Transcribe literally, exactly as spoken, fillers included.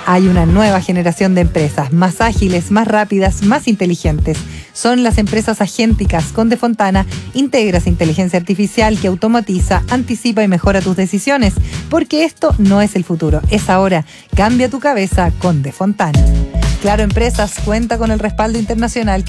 Hay una nueva generación de empresas, más ágiles, más rápidas, más inteligentes. Son las empresas agénticas. Con Defontana integras inteligencia artificial que automatiza, anticipa y mejora tus decisiones. Porque esto no es el futuro, es ahora. Cambia tu cabeza con Defontana. Claro Empresas cuenta con el respaldo internacional